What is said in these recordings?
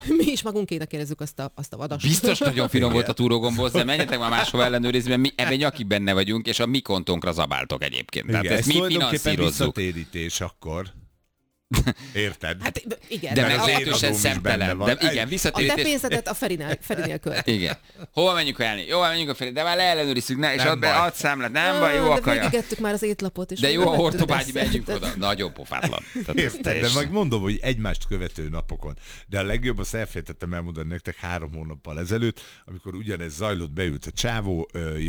Mi is magunkének érezzük azt a vadast. Biztos nagyon finom volt a túrógombóc, de menjetek már máshova ellenőrizni, mert mi ebben nyakig benne vagyunk, és a mi kontónkra zabáltok egyébként. Tehát Igen, ezt mi finanszírozzuk. visszatérítés akkor. Érted? Hát igen. De Mert az meglehetősen én adóm is benne szemtelen. van. De igen, A te visszatérítés. pénzedet a Ferinél költ. Igen. Hova menjünk kajálni? Jó, menjünk a Feri, de már leellenőrizzük, ne, és Nem add be, baj. add számlát, nem baj, jó a De kaja. végigettük már az étlapot. És De jó a vettünk hortobágyi, desszert. megyünk oda. Nagyon pofátlan. Tehát ez Érted, de teljesen- meg mondom, hogy egymást követő napokon. De a legjobb, azt elfejtettem elmondani nektek 3 hónappal ezelőtt, amikor ugyanez zajlott, beült a csávó,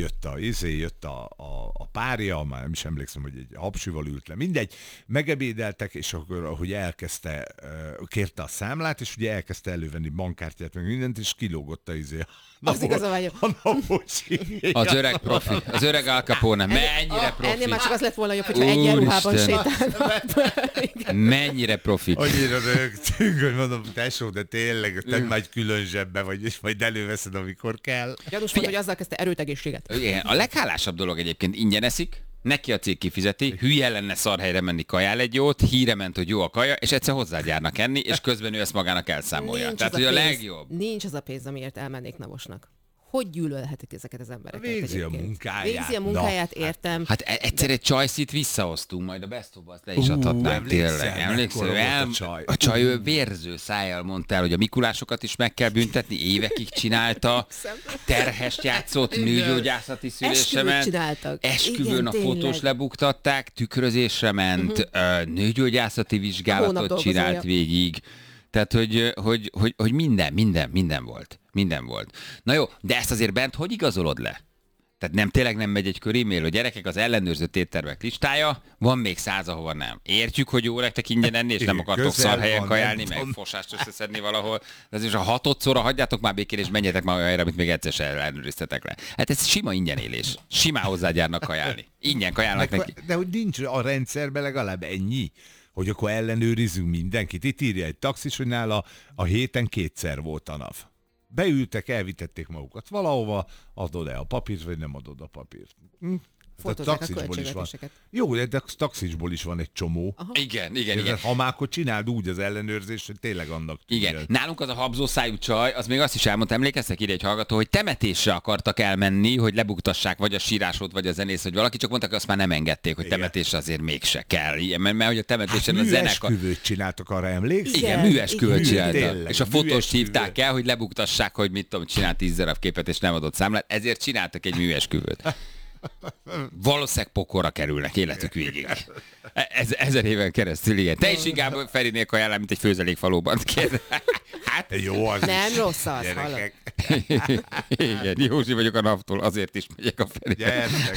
jött a párja, már nem is emlékszem, hogy egy hapsival ült le, mindegy, megebédeltek, és akkor, ahogy elkezdte, kérte a számlát, és ugye elkezdte elővenni bankkártyát, meg mindent, és kilógott a Az igazolvány. a napocsi. Az öreg profi, az öreg Al Capone, mennyire Ennél profi. már csak az lett volna jobb, hogyha egyenruhában Úristen. sétálnak. Mennyire profi. Annyira rögtünk, hogy mondom, tesó, de tényleg, te már egy külön zsebbe vagy, és majd előveszed, amikor kell. Gyanús volt, hogy azzal kezdte erőtegészséget. Igen, a leghálásabb dolog egyébként, ingyen eszik, neki a cég kifizeti, hülye lenne szarhelyre menni, kajál egy jót, híre ment, hogy jó a kaja, és egyszer hozzágyárnak enni, és közben ő ezt magának elszámolja. Nincs Tehát, az hogy a pénz- legjobb. Nincs az a pénz, amiért elmennék Navosnak. Hogy gyűlölhetik ezeket az embereket? Végzi a egyébként? munkáját. Végzi a munkáját, Na, értem. Hát egyszer egy csajszit visszahoztunk, majd a Best of azt le is adhatnánk tényleg. Emlékszel? mekkora volt a csaj? A csaj ő vérző szájjal mondta el, hogy a Mikulásokat is meg kell büntetni, évekig csinálta, terhest játszott, nőgyógyászati szülésre Esküvőt ment, csináltak. esküvőn Igen, a tényleg. fotós lebuktatták, tükrözésre ment, nőgyógyászati vizsgálatot Hónap csinált dolgozója. végig. Tehát, hogy minden volt. Minden volt. Na jó, de ezt azért bent hogy igazolod le? Tehát tényleg nem megy egy kör e-mail, hogy gyerekek, az ellenőrzött éttermek listája, van még 100, ahova nem. Értjük, hogy jó nektek ingyen enni, és nem Igen, akartok közel szarhelyen van, kajálni, nem meg tudom. fosást összeszedni valahol. De azért a 6-szorra hagyjátok már békén, és menjetek már olyan helyre, amit még egyszer se ellenőriztetek le. Hát ez sima ingyen élés. Simán hozzágyárnak kajálni. Ingyen kajálnak neki. De hogy nincs a rendszerben legalább ennyi, hogy akkor ellenőrizzünk mindenkit. Itt írja egy taxis, hogy nála a héten 2-szer volt a NAV. Beültek, elvitették magukat valahova, adod-e a papírt, vagy nem adod a papírt. Fotózzák a taxisból is van. költségvetéseket. Jó, de a taxisból is van egy csomó. Igen. Ha már akkor csináld úgy az ellenőrzést, hogy tényleg annak Igen. tűnjön. Nálunk az a habzószájú csaj, az még azt is elmondta, emlékeztek, ide egy hallgató, hogy temetésre akartak elmenni, hogy lebuktassák vagy a sírásot, vagy a zenész, vagy valaki, csak mondták, hogy azt már nem engedték, hogy Igen. temetésre azért mégse kell. Igen, mert hogy a temetésen a zenekar... Műesküvőt csináltak, arra emlékszel? Igen, Igen, műesküvőt igen. csináltak. Tényleg, És a fotóst műesküvő. hívták el, hogy lebuktassák, hogy mit tudom, csinált 10 darab képet, és nem adott számlát, ezért csináltak egy műesküvőt. Valószínűleg pokorra kerülnek életük végig. 1000 éven keresztül, igen. Te is inkább Ferinél kajálnál, mint egy főzelékfalóban. Hát, Jó, az Nem is. rossz az, Gyerekek, igen, Józsi vagyok a naptól, azért is megyek a Ferinél. gyertek.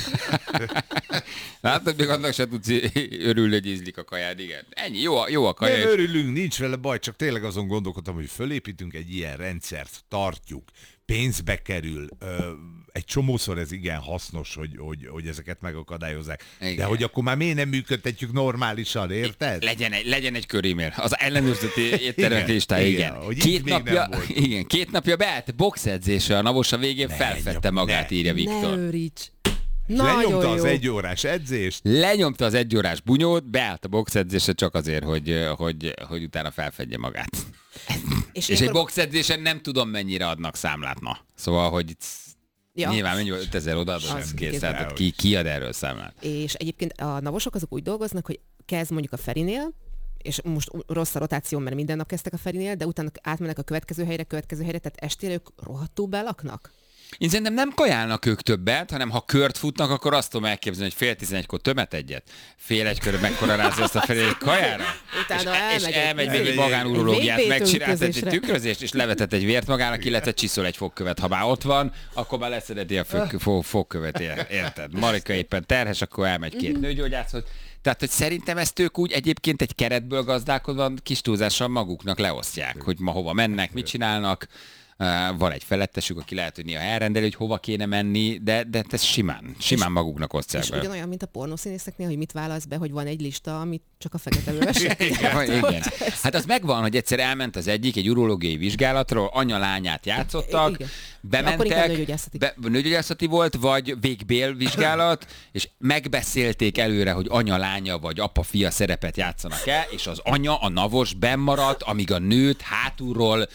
Látod, még annak se tudsz örülni, hogy ízlik a kajád, igen. Ennyi, jó a kaja. Nem örülünk, nincs vele baj, csak tényleg azon gondolkodtam, hogy fölépítünk egy ilyen rendszert, tartjuk, pénzbe kerül, egy csomószor ez igen hasznos, hogy ezeket megakadályozzák. Igen. De hogy akkor már miért nem működtetjük normálisan, érted? Legyen egy körémér. Az ellenőrzött éttermek Igen, listája, igen, igen. hogy itt még nem volt. Igen, 2 napja beállt boxedzésre, a Navos a végén felfedte magát, írja Ne Viktor. őríts. Nagyon Lenyomta jó. az 1 órás edzést, Lenyomta az 1 órás bunyót, beállt a boxedzésre csak azért, hogy utána felfedje magát. És egy ilyenkor- boxedzésen nem tudom, mennyire adnak számlát, na. Szóval, hogy Ja. nyilván mennyi volt, 5000 odaadod, Az ez kész. kész. Tehát ki ad erről számlát? És egyébként a navosok azok úgy dolgoznak, hogy kezd mondjuk a Ferinél, és most rossz a rotáció, mert minden nap kezdtek a Ferinél, de utána átmennek a következő helyre, tehát estére ők rohadtul belaknak. Én szerintem nem kajálnak ők többet, hanem ha kört futnak, akkor azt tudom elképzelni, hogy 10:30-kor tömet egyet, 1:30 mekkora rázza azt a felé kajára, Utána és elmegy még egy egy magánurológiát, VB megcsináltat egy tükrözésre. tükrözést, és levetett egy vért magának, illetve csiszol egy fogkövet. Ha már ott van, akkor már leszedeti a fogkövet, érted? Marika éppen terhes, akkor elmegy 2 nőgyógyászhoz. Tehát, hogy szerintem ezt ők úgy egyébként egy keretből gazdálkodva kis túlzással maguknak leosztják, hogy ma hova mennek, mit csinálnak. van egy felettesük, aki lehet, hogy néha elrendeli, hogy hova kéne menni, de ez simán maguknak osztják És be. ugyanolyan, mint a pornószínészeknél, hogy mit válasz be, hogy van egy lista, amit csak a fekete művesek. Igen. Hát az megvan, hogy egyszer elment az egyik egy urológiai vizsgálatról, anya-lányát játszottak, Igen. bementek, nőgyógyászati volt, vagy végbélvizsgálat, és megbeszélték előre, hogy anya-lánya vagy apa-fia szerepet játszanak el, és az anya, a navos bennmaradt, amíg a nőt hátulról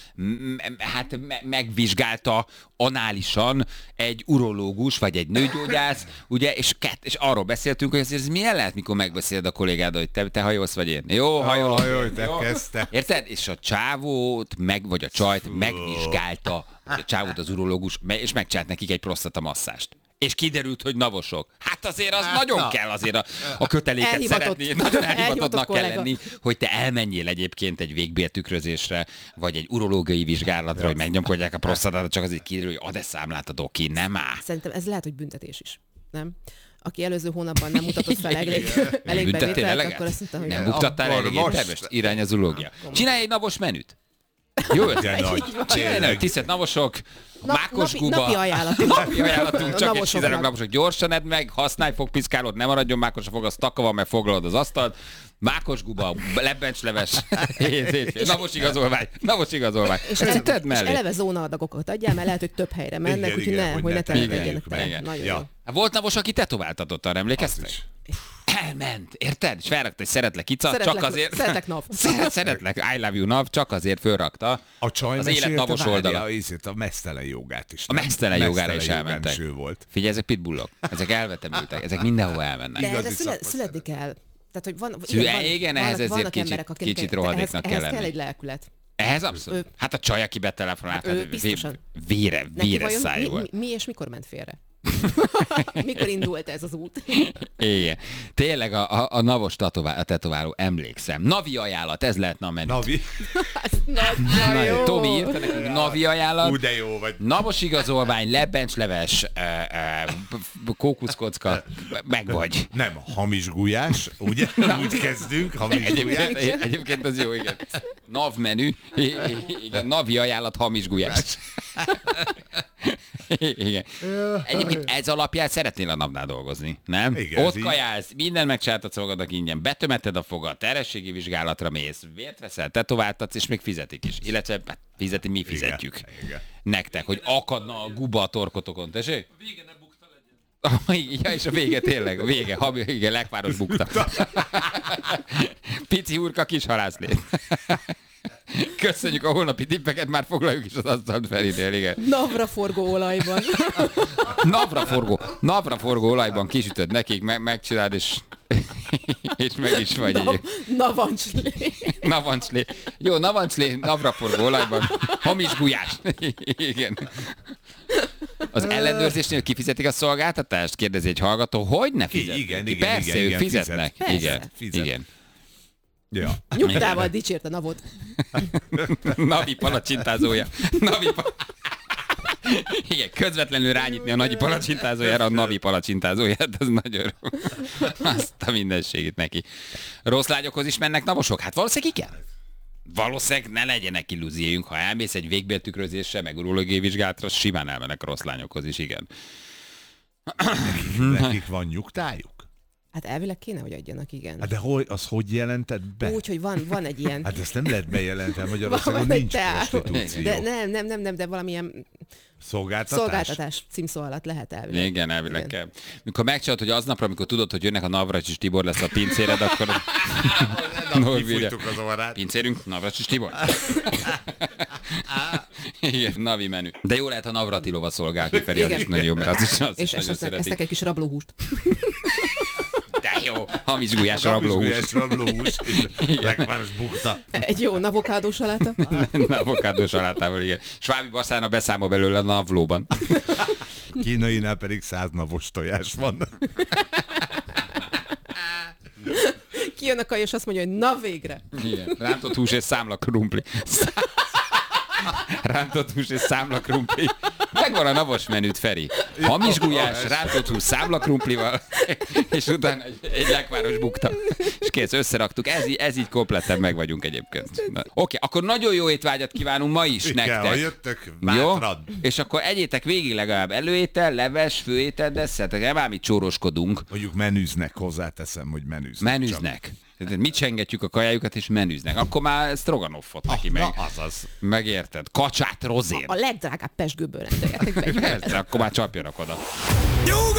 megvizsgálta análisan egy urológus, vagy egy nőgyógyász, ugye, és arról beszéltünk, hogy ez milyen lehet, mikor megbeszéled a kollégád, hogy te hajolsz, vagy én. Jó, hajolok. Te kezdte. Érted? És a csávót, vagy a csajt megvizsgálta, a csávót az urológus, és megcsinált nekik egy prostatamasszást. És kiderült, hogy navosok. Hát azért az nagyon kell azért a köteléket szeretni. Nagyon elhivatottnak kell lenni, hogy te elmenjél egyébként egy végbéltükrözésre, vagy egy urológiai vizsgálatra, hogy megnyomkodják a prostatát, csak azért kiderül, hogy ad-e számlát a doki, nem áll. Szerintem ez lehet, hogy büntetés is. Nem? Aki előző hónapban nem mutatott fel elég bevételt, akkor azt mondta, hogy... Nem buktattál elég éttermest? Irány az urológia. Csinálj egy navos menüt. Jó ötlet. Tisztelt navosok, mákos guba. Napi ajánlatunk, csak egy kizárólag navosok. Gyorsan edd meg, használj fogpiszkálót, ne maradjon mákos a fog, az taka van, mert foglalod az asztalt. Mákos guba, lebbencsleves, navos igazolvány. És eleve zónaadagokat adjál, mert lehet, hogy több helyre mennek, úgyhogy hogy ne telepedjenek tele. Nagyon jó. Volt navos, aki tetováltatott, arra emlékeztek? Elment, érted? És felrakta, hogy szeretlek ica, csak azért... Szeretlek NAV. Szeretlek, I love you NAV, csak azért fölrakta a csaj az élet navos oldala. A mesztelen jogát is. A mesztelen jogára is elmentek. Volt. Figyelj, ezek pitbullok, ezek elvetemültek, ezek mindenhol elmennek. De születni kell. Tehát, hogy igen, ehhez ezért kicsit rohadéknak kell lenni. Ehhez kell egy lelkület. Ehhez abszolút. Hát a csaj, aki betelefonált, véres száj volt. Mi és mikor ment félre? Mikor indult ez az út? Igen. Tényleg a navos tetováló, emlékszem. Navi ajánlat, ez lehetne a menü. Navi? Nagyon jó. Tomi írta nekünk, navi ajánlat. De jó vagy. Navos igazolvány, lebbencsleves, kókuszkocka, meg vagy. Nem, hamis gulyás, ugye? Úgy kezdünk, hamis gulyás. Egyébként az jó, igen. NAV menü, igen, navi ajánlat, hamis gulyás. Igen. Egyébként ez alapján szeretnél a NAV-nál dolgozni, nem? Igen, ott kajálsz, minden megcsináltatsz magadnak ingyen, betömeted a fogad, terhességi vizsgálatra mész, vért veszel, tetováltatsz, és még fizetik is. Illetve fizeti, mi fizetjük. Igen. Nektek, hogy akadna a guba a torkotokon, tessék? A vége ne bukta legyen. Ja, és a vége tényleg, a vége, igen, lekváros bukta. Pici hurka, kis halászlét. Köszönjük a holnapi tippeket, már foglaljuk is az asztalt Ferinél, igen. Navra forgó olajban. Navra forgó olajban kisütöd nekik, megcsináld, és meg is vagy. Navancslé. Jó, navancslé, navra forgó olajban, hamis gulyás. Igen. Az ellenőrzésnél kifizetik a szolgáltatást? Kérdezi egy hallgató, hogy ne fizetnek? Igen, persze, ők fizetnek. Fizet. Igen. Ja. Nyugtával dicsért a navot. Navi palacsintázója. Igen, közvetlenül rányitni a nagyi palacsintázójára a Navi palacsintázóját, az nagyon jó. Azt a mindenségét neki. Rossz lányokhoz is mennek navosok? Hát valószínűleg ki kell. Valószínűleg ne legyenek illúzióink, ha elmész egy végbéltükrözésre, meg urológiai vizsgálatra, simán elmennek rossz lányokhoz is, igen. Nekik van nyugtájuk? Hát elvileg kéne, hogy adjanak, igen. Hát de hogy jelented be? Úgy, hogy van egy ilyen... Hát ezt nem lehet bejelenteni, Magyarországon nincs prostitúció. De nem, de valamilyen... Szolgáltatás címszó alatt lehet elvileg. Igen, elvileg kell. Mikor megcsinálod, hogy aznapra, amikor tudod, hogy jönnek a Navracsics Tibor lesz a pincéred, akkor... Kifújtuk az orrát. Pincérünk, Navracsics Tibor. Igen, navi menü. De jó lehet, ha Navratilova szolgál ki, Feri, az is nagyon jó, mert az is és esznek egy kis rablóhúst. De jó, hamis gulyás rablóhús. És lekváros bukta. Egy jó avokádó saláta. Avokádó salátával, igen. Svábi Baszána beszámol belőle a navlóban. Kínainál pedig 100 navos tojás van. Kijön a kaj, és azt mondja, hogy na végre. Igen. Rántott hús és számla krumpli. Rántott hús és számla krumpli. Megvan a navos menüt, Feri. Hamis gulyás, rátott hús számlakrumplival, és utána egy lekváros bukta. És kész, összeraktuk. Ez így kompletten meg vagyunk egyébként. Oké, akkor nagyon jó étvágyat kívánunk ma is nektek. Ha jöttök, Jó? bátran. És akkor egyétek végig legalább előétel, leves, főétel, desszert, nem ám itt csóroskodunk. Mondjuk menüznek, hozzáteszem, hogy menüznek. Menüznek. Tehát mi csengetjük a kajájukat, és menüznek. Akkor már stroganoffot neki meg. Na, azaz. Megérted? Kacsát rozén. A legdrágább pesgőből rendeljetek be. Persze, akkor már csapjanak oda. Nyugat!